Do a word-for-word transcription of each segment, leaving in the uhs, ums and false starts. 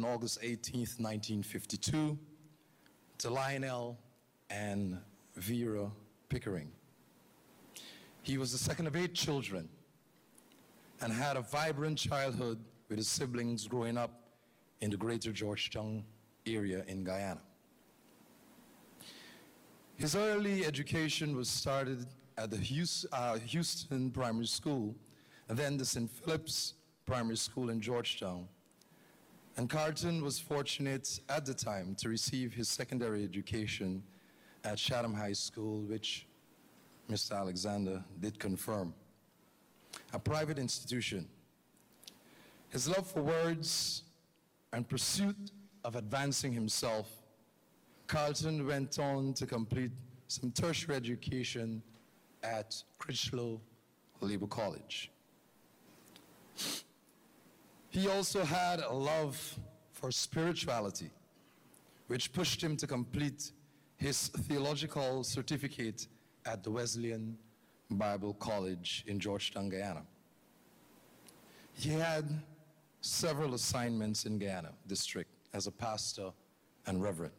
on August eighteenth, nineteen fifty-two, to Lionel and Vera Pickering. He was the second of eight children and had a vibrant childhood with his siblings growing up in the greater Georgetown area in Guyana. His early education was started at the Houston, uh, Houston Primary School, and then the Saint Philip's Primary School in Georgetown. And Carlton was fortunate at the time to receive his secondary education at Chatham High School, which Mister Alexander did confirm, a private institution. His love for words and pursuit of advancing himself, Carlton went on to complete some tertiary education at Critchlow Labour College. He also had a love for spirituality, which pushed him to complete his theological certificate at the Wesleyan Bible College in Georgetown, Guyana. He had several assignments in Guyana district as a pastor and reverend.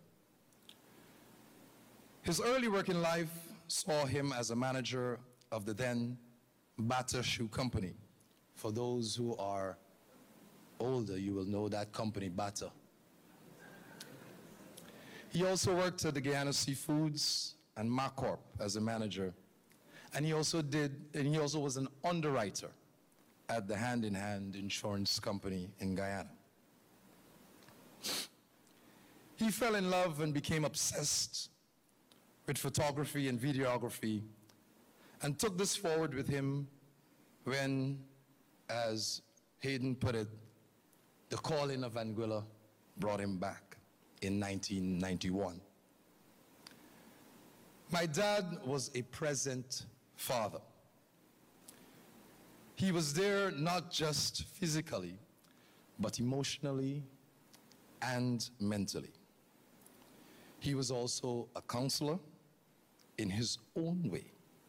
His early working life saw him as a manager of the then Bata Shoe Company. For those who are older, you will know that company, Bata. He also worked at the Guyana Seafoods and MacCorp as a manager, and he also did, and he also was an underwriter at the Hand in Hand Insurance Company in Guyana. He fell in love and became obsessed with photography and videography, and took this forward with him when, as Hayden put it, the calling of Anguilla brought him back in nineteen ninety-one. My dad was a present father. He was there not just physically, but emotionally and mentally. He was also a counselor in his own way.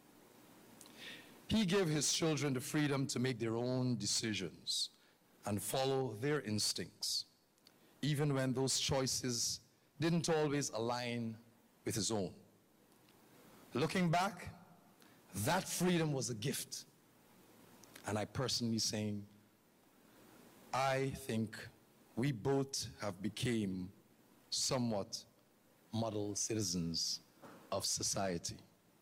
He gave his children the freedom to make their own decisions and follow their instincts, even when those choices didn't always align with his own. Looking back, that freedom was a gift. And I personally saying, I think we both have become somewhat model citizens of society.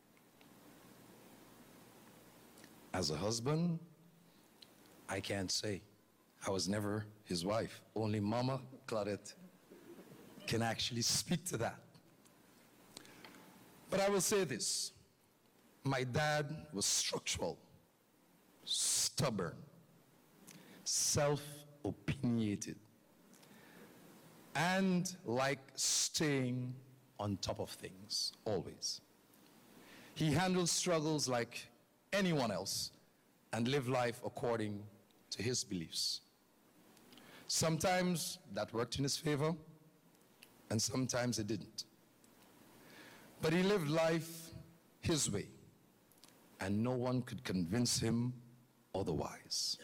As a husband, I can't say. I was never his wife. Only Mama Claudette can actually speak to that. But I will say this. My dad was structural, stubborn, self-opinionated, and like staying on top of things, always. He handled struggles like anyone else and lived life according to his beliefs. Sometimes that worked in his favor, and sometimes it didn't. But he lived life his way, and no one could convince him otherwise.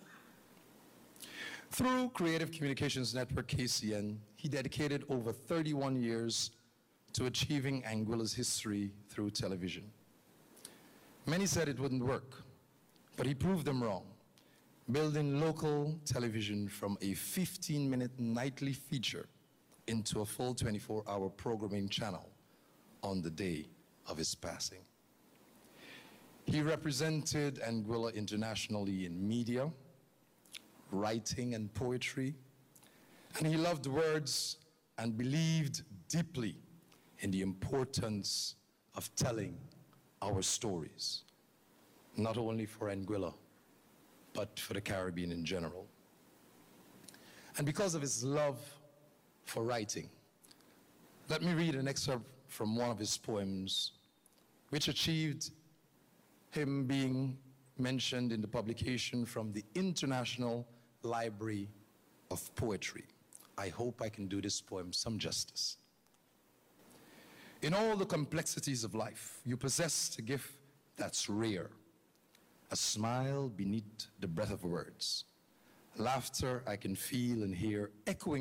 Through Creative Communications Network, K C N, he dedicated over thirty-one years to achieving Anguilla's history through television. Many said it wouldn't work, but he proved them wrong, building local television from a fifteen minute nightly feature into a full twenty-four hour programming channel on the day of his passing. He represented Anguilla internationally in media, writing, and poetry, and he loved words and believed deeply in the importance of telling our stories, not only for Anguilla, but for the Caribbean in general. And because of his love for writing, let me read an excerpt from one of his poems, which achieved him being mentioned in the publication from the International Library of Poetry. I hope I can do this poem some justice. In all the complexities of life, you possess a gift that's rare, a smile beneath the breath of words, laughter I can feel and hear echoing